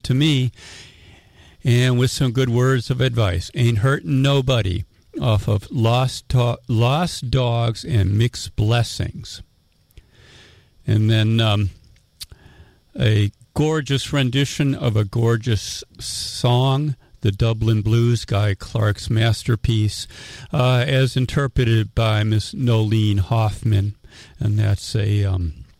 to me, and with some good words of advice. Ain't hurting nobody, off of Lost Dogs and Mixed Blessings. And then a gorgeous rendition of a gorgeous song, the Dublin Blues, Guy Clark's masterpiece, as interpreted by Miss Nolene Hoffman. And that's a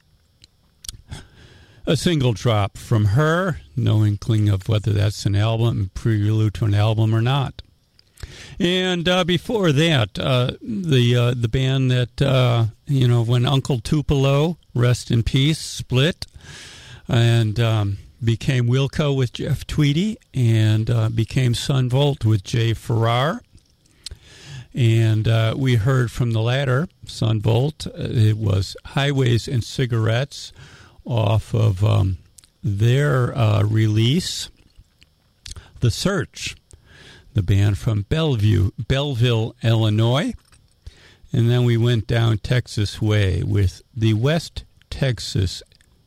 single drop from her, no inkling of whether that's an album, prelude to an album or not. And before that, the band that, when Uncle Tupelo, rest in peace, split and became Wilco with Jeff Tweedy and became Son Volt with Jay Farrar. And we heard from the latter, Son Volt. It was Highways and Cigarettes off of their release, The Search, the band from Belleville, Illinois. And then we went down Texas way with the West Texas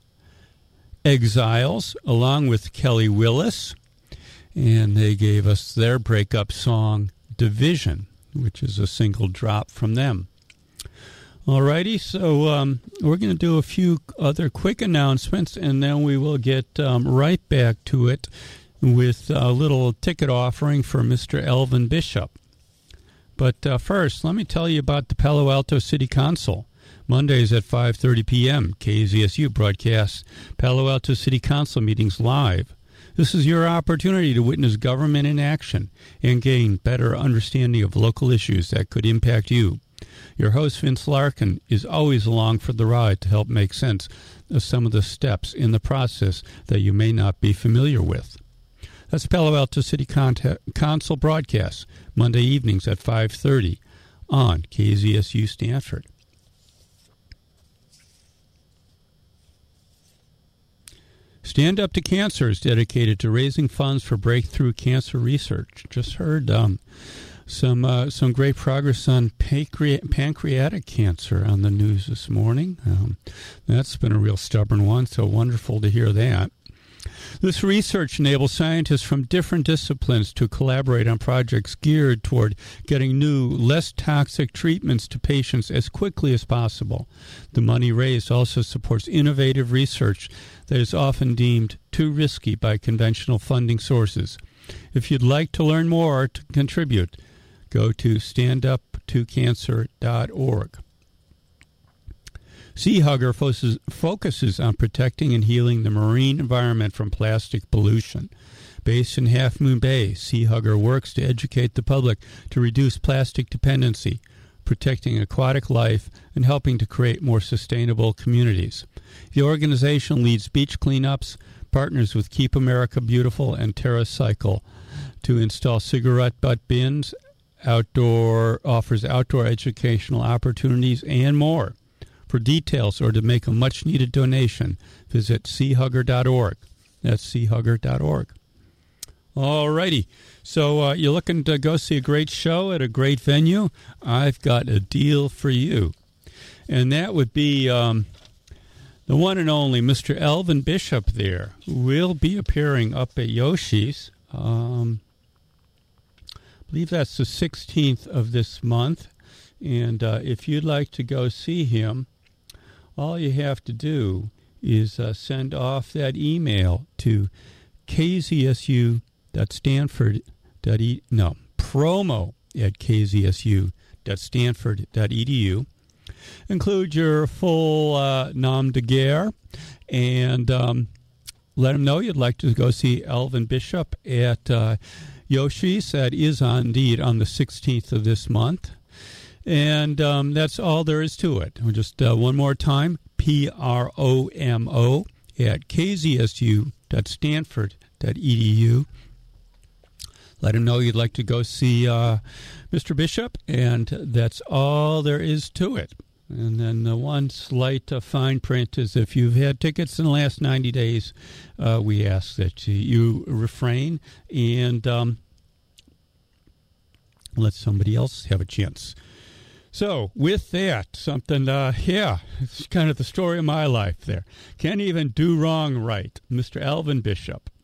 Exiles, along with Kelly Willis. And they gave us their breakup song, Division, which is a single drop from them. Alrighty, so we're going to do a few other quick announcements, and then we will get right back to it with a little ticket offering for Mr. Elvin Bishop. But first, let me tell you about the Palo Alto City Council. Mondays at 5:30 p.m., KZSU broadcasts Palo Alto City Council meetings live. This is your opportunity to witness government in action and gain better understanding of local issues that could impact you. Your host, Vince Larkin, is always along for the ride to help make sense of some of the steps in the process that you may not be familiar with. That's Palo Alto City Council broadcasts, Monday evenings at 5:30 on KZSU Stanford. Stand Up to Cancer is dedicated to raising funds for breakthrough cancer research. Just heard some great progress on pancreatic cancer on the news this morning. That's been a real stubborn one, so wonderful to hear that. This research enables scientists from different disciplines to collaborate on projects geared toward getting new, less toxic treatments to patients as quickly as possible. The money raised also supports innovative research that is often deemed too risky by conventional funding sources. If you'd like to learn more or to contribute, go to standuptocancer.org. Sea Hugger focuses on protecting and healing the marine environment from plastic pollution. Based in Half Moon Bay, Sea Hugger works to educate the public to reduce plastic dependency, protecting aquatic life, and helping to create more sustainable communities. The organization leads beach cleanups, partners with Keep America Beautiful and TerraCycle to install cigarette butt bins, offers outdoor educational opportunities, and more. For details or to make a much-needed donation, visit seahugger.org. That's seahugger.org. All righty. So you're looking to go see a great show at a great venue? I've got a deal for you. And that would be the one and only Mr. Elvin Bishop there, who will be appearing up at Yoshi's. I believe that's the 16th of this month. And if you'd like to go see him, all you have to do is send off that email to promo@kzsu.stanford.edu. Include your full nom de guerre and let him know you'd like to go see Elvin Bishop at Yoshi's. That is indeed on the 16th of this month. And that's all there is to it. Just one more time, promo@kzsu.stanford.edu. Let him know you'd like to go see Mr. Bishop, and that's all there is to it. And then the one slight fine print is if you've had tickets in the last 90 days, we ask that you refrain and let somebody else have a chance. So, with that, something, it's kind of the story of my life there. Can't even do wrong right. Mr. Elvin Bishop.